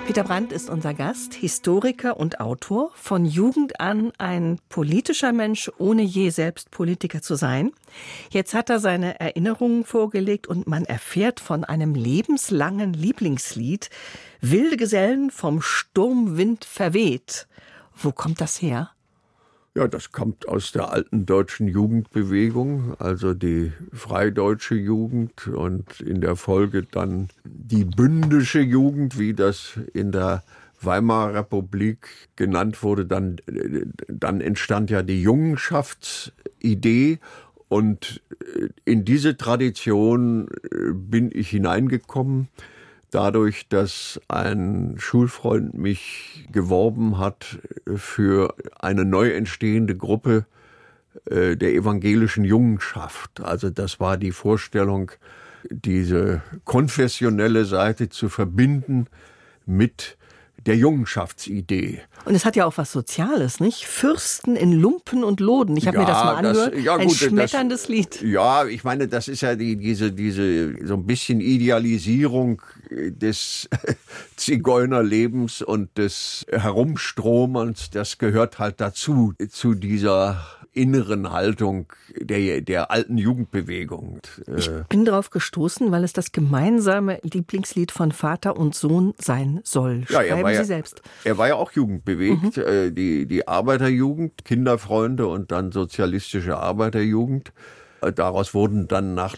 Peter Brandt ist unser Gast, Historiker und Autor, von Jugend an ein politischer Mensch, ohne je selbst Politiker zu sein. Jetzt hat er seine Erinnerungen vorgelegt und man erfährt von einem lebenslangen Lieblingslied, Wilde Gesellen vom Sturmwind verweht. Wo kommt das her? Ja, das kommt aus der alten deutschen Jugendbewegung, also die freideutsche Jugend und in der Folge dann die bündische Jugend, wie das in der Weimarer Republik genannt wurde. Dann entstand ja die Jungenschaftsidee und in diese Tradition bin ich hineingekommen. Dadurch, dass ein Schulfreund mich geworben hat für eine neu entstehende Gruppe der evangelischen Jungenschaft. Also das war die Vorstellung, diese konfessionelle Seite zu verbinden mit der Jungenschaftsidee. Und es hat ja auch was Soziales, nicht? Fürsten in Lumpen und Loden. Ich habe mir das mal angehört. Ein schmetterndes Lied. Ja, ich meine, das ist ja diese so ein bisschen Idealisierung des Zigeunerlebens und des Herumstromerns. Das gehört halt dazu, zu dieser inneren Haltung der alten Jugendbewegung. Ich bin darauf gestoßen, weil es das gemeinsame Lieblingslied von Vater und Sohn sein soll. Schreiben Sie selbst. Er war ja auch jugendbewegt. Die Arbeiterjugend, Kinderfreunde und dann sozialistische Arbeiterjugend. Daraus wurden dann nach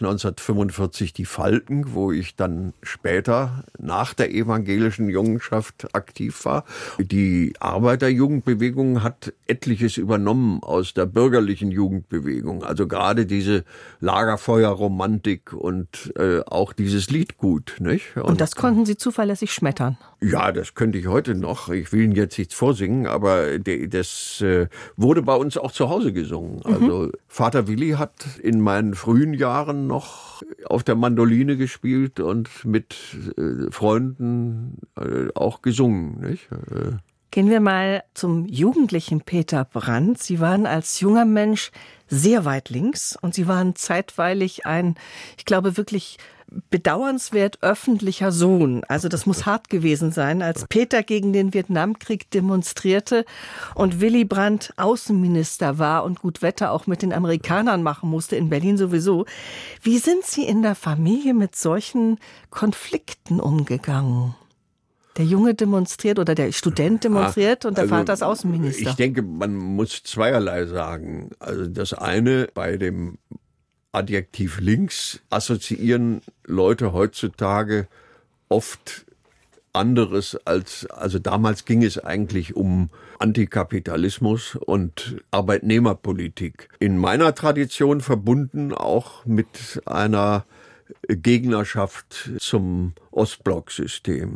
1945 die Falken, wo ich dann später nach der evangelischen Jungenschaft aktiv war. Die Arbeiterjugendbewegung hat etliches übernommen aus der bürgerlichen Jugendbewegung. Also gerade diese Lagerfeuerromantik und auch dieses Liedgut, nicht? Und das konnten Sie zuverlässig schmettern? Ja, das könnte ich heute noch. Ich will Ihnen jetzt nichts vorsingen, aber das wurde bei uns auch zu Hause gesungen. Also Vater Willi hat in meinen frühen Jahren noch auf der Mandoline gespielt und mit Freunden auch gesungen, nicht? Gehen wir mal zum jugendlichen Peter Brandt. Sie waren als junger Mensch sehr weit links und Sie waren zeitweilig ein, ich glaube wirklich bedauernswert öffentlicher Sohn. Also das muss hart gewesen sein, als Peter gegen den Vietnamkrieg demonstrierte und Willy Brandt Außenminister war und gut Wetter auch mit den Amerikanern machen musste, in Berlin sowieso. Wie sind Sie in der Familie mit solchen Konflikten umgegangen? Der Junge demonstriert oder der Student demonstriert und der Vater ist Außenminister. Ich denke, man muss zweierlei sagen. Also das eine, bei dem Adjektiv links assoziieren Leute heutzutage oft anderes also damals ging es eigentlich um Antikapitalismus und Arbeitnehmerpolitik. In meiner Tradition verbunden auch mit einer Gegnerschaft zum Ostblocksystem.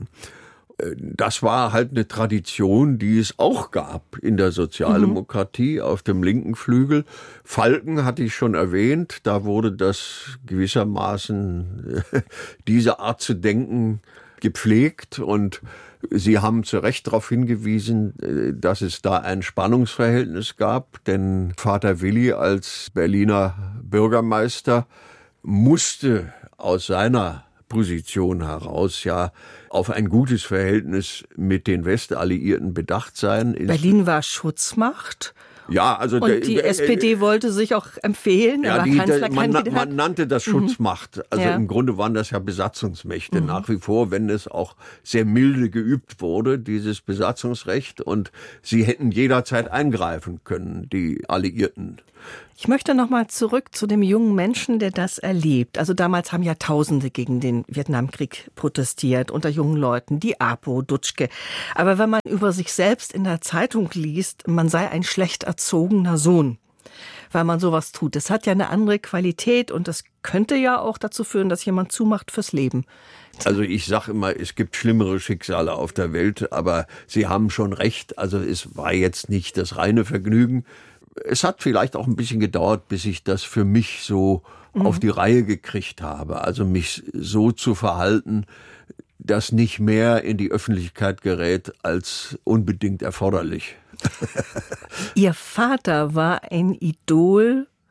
Das war halt eine Tradition, die es auch gab in der Sozialdemokratie auf dem linken Flügel. Falken hatte ich schon erwähnt, da wurde das gewissermaßen diese Art zu denken gepflegt und Sie haben zu Recht darauf hingewiesen, dass es da ein Spannungsverhältnis gab, denn Vater Willi als Berliner Bürgermeister musste aus seiner Position heraus ja auf ein gutes Verhältnis mit den Westalliierten bedacht sein. Berlin war Schutzmacht. Ja, also und die SPD wollte sich auch empfehlen. Ja, man nannte das Schutzmacht. Also im Grunde waren das ja Besatzungsmächte nach wie vor, wenn es auch sehr milde geübt wurde, dieses Besatzungsrecht. Und sie hätten jederzeit eingreifen können, die Alliierten. Ich möchte noch mal zurück zu dem jungen Menschen, der das erlebt. Also damals haben ja Tausende gegen den Vietnamkrieg protestiert, unter jungen Leuten, die APO, Dutschke. Aber wenn man über sich selbst in der Zeitung liest, man sei ein schlecht erzogener Sohn, weil man sowas tut. Das hat ja eine andere Qualität und das könnte ja auch dazu führen, dass jemand zumacht fürs Leben. Also ich sage immer, es gibt schlimmere Schicksale auf der Welt, aber Sie haben schon recht. Also es war jetzt nicht das reine Vergnügen. Es hat vielleicht auch ein bisschen gedauert, bis ich das für mich so auf die Reihe gekriegt habe. Also mich so zu verhalten, dass nicht mehr in die Öffentlichkeit gerät als unbedingt erforderlich. Ihr Vater war ein Idol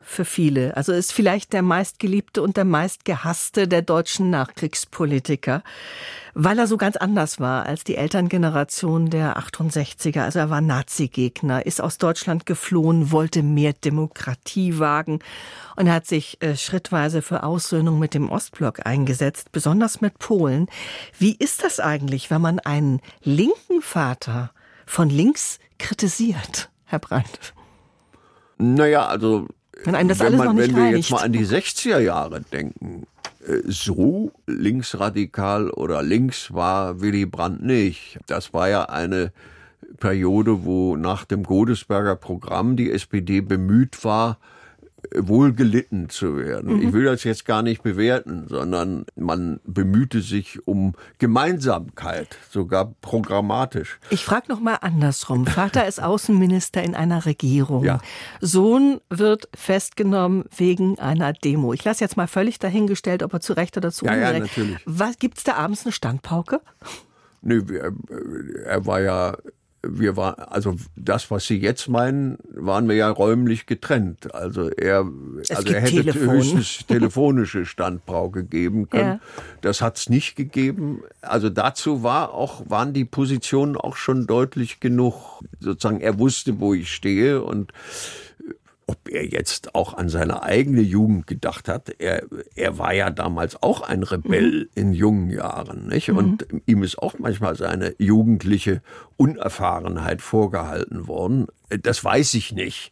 für viele. Also ist vielleicht der meistgeliebte und der meistgehasste der deutschen Nachkriegspolitiker, weil er so ganz anders war als die Elterngeneration der 68er. Also er war Nazi-Gegner, ist aus Deutschland geflohen, wollte mehr Demokratie wagen und er hat sich schrittweise für Aussöhnung mit dem Ostblock eingesetzt, besonders mit Polen. Wie ist das eigentlich, wenn man einen linken Vater von links kritisiert, Herr Brandt? Naja, also wenn einem das alles noch nicht wenn wir reicht. jetzt mal an die 60er Jahre denken, so linksradikal oder links war Willy Brandt nicht. Das war ja eine Periode, wo nach dem Godesberger Programm die SPD bemüht war, wohl gelitten zu werden. Ich will das jetzt gar nicht bewerten, sondern man bemühte sich um Gemeinsamkeit, sogar programmatisch. Ich frage noch mal andersrum. Vater ist Außenminister in einer Regierung. Ja. Sohn wird festgenommen wegen einer Demo. Ich lasse jetzt mal völlig dahingestellt, ob er zu Recht oder zu Unrecht. Ja, natürlich. Gibt's da abends eine Standpauke? Nö, also das, was Sie jetzt meinen, waren wir ja räumlich getrennt. Also er hätte höchstens telefonische Standpauke geben können. Ja. Das hat's nicht gegeben. Also dazu waren die Positionen auch schon deutlich genug. Sozusagen, er wusste, wo ich stehe und ob er jetzt auch an seine eigene Jugend gedacht hat. Er war ja damals auch ein Rebell in jungen Jahren, nicht? Und ihm ist auch manchmal seine jugendliche Unerfahrenheit vorgehalten worden. Das weiß ich nicht.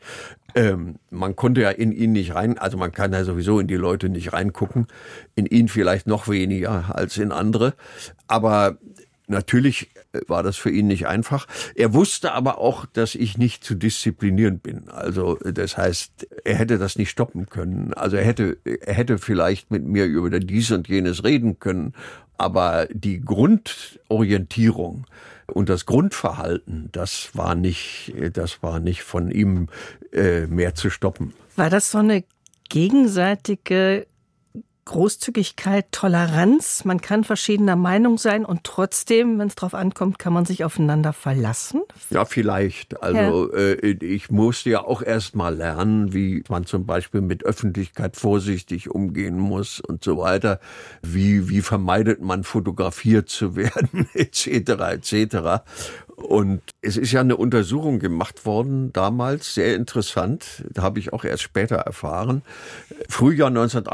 Man konnte ja in ihn nicht rein, also man kann ja sowieso in die Leute nicht reingucken. In ihn vielleicht noch weniger als in andere. Aber natürlich war das für ihn nicht einfach. Er wusste aber auch, dass ich nicht zu disziplinieren bin. Also das heißt, er hätte das nicht stoppen können. Also er hätte vielleicht mit mir über dies und jenes reden können. Aber die Grundorientierung und das Grundverhalten, das war nicht von ihm mehr zu stoppen. War das so eine gegenseitige Großzügigkeit, Toleranz, man kann verschiedener Meinung sein und trotzdem, wenn es drauf ankommt, kann man sich aufeinander verlassen? Ja, vielleicht. Also ich musste ja auch erst mal lernen, wie man zum Beispiel mit Öffentlichkeit vorsichtig umgehen muss und so weiter. Wie vermeidet man, fotografiert zu werden, etc., etc. Und es ist ja eine Untersuchung gemacht worden damals, sehr interessant, da habe ich auch erst später erfahren. Frühjahr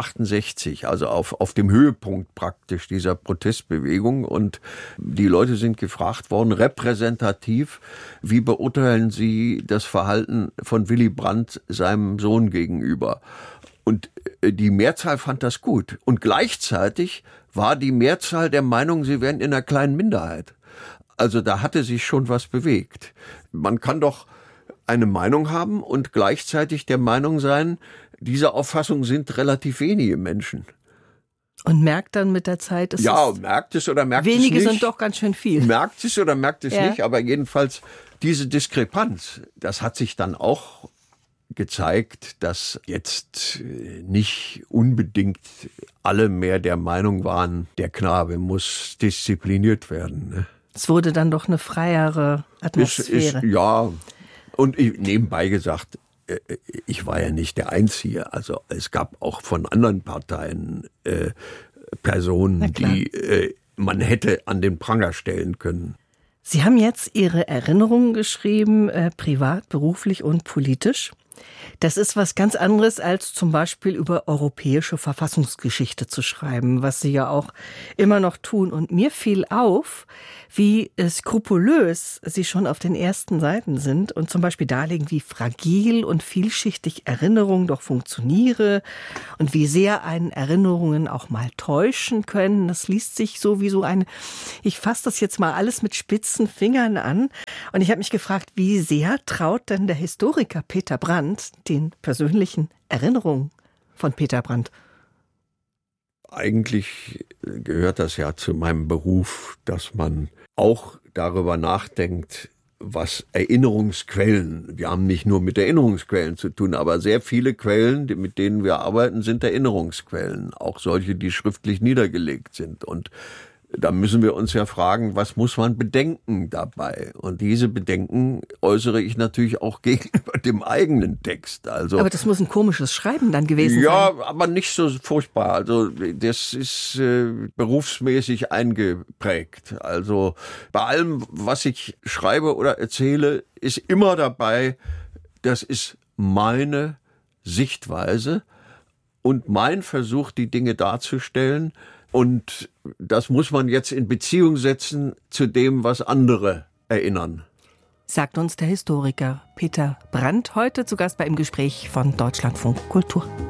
1968, also auf dem Höhepunkt praktisch dieser Protestbewegung. Und die Leute sind gefragt worden, repräsentativ, wie beurteilen Sie das Verhalten von Willy Brandt seinem Sohn gegenüber? Und die Mehrzahl fand das gut. Und gleichzeitig war die Mehrzahl der Meinung, sie wären in einer kleinen Minderheit. Also da hatte sich schon was bewegt. Man kann doch eine Meinung haben und gleichzeitig der Meinung sein, diese Auffassung sind relativ wenige Menschen. Und merkt dann mit der Zeit, merkt es oder merkt es nicht. Wenige sind doch ganz schön viel. Merkt es oder merkt es nicht, aber jedenfalls diese Diskrepanz, das hat sich dann auch gezeigt, dass jetzt nicht unbedingt alle mehr der Meinung waren, der Knabe muss diszipliniert werden, ne? Es wurde dann doch eine freiere Atmosphäre. Ja, und nebenbei gesagt, ich war ja nicht der Einzige. Also es gab auch von anderen Parteien Personen, die man hätte an den Pranger stellen können. Sie haben jetzt Ihre Erinnerungen geschrieben, privat, beruflich und politisch. Das ist was ganz anderes, als zum Beispiel über europäische Verfassungsgeschichte zu schreiben, was Sie ja auch immer noch tun. Und mir fiel auf, wie skrupulös Sie schon auf den ersten Seiten sind und zum Beispiel darlegen, wie fragil und vielschichtig Erinnerung doch funktioniere und wie sehr einen Erinnerungen auch mal täuschen können. Das liest sich so wie so ich fasse das jetzt mal alles mit spitzen Fingern an. Und ich habe mich gefragt, wie sehr traut denn der Historiker Peter Brandt den persönlichen Erinnerungen von Peter Brandt? Eigentlich gehört das ja zu meinem Beruf, dass man auch darüber nachdenkt, was Erinnerungsquellen, wir haben nicht nur mit Erinnerungsquellen zu tun, aber sehr viele Quellen, mit denen wir arbeiten, sind Erinnerungsquellen, auch solche, die schriftlich niedergelegt sind. Und Da müssen wir uns ja fragen, was muss man bedenken dabei? Und diese Bedenken äußere ich natürlich auch gegenüber dem eigenen Text. Also, aber das muss ein komisches Schreiben dann gewesen sein. Ja, aber nicht so furchtbar. Also das ist berufsmäßig eingeprägt. Also bei allem, was ich schreibe oder erzähle, ist immer dabei, das ist meine Sichtweise und mein Versuch, die Dinge darzustellen. Und das muss man jetzt in Beziehung setzen zu dem, was andere erinnern. Sagt uns der Historiker Peter Brandt heute zu Gast bei Im Gespräch von Deutschlandfunk Kultur.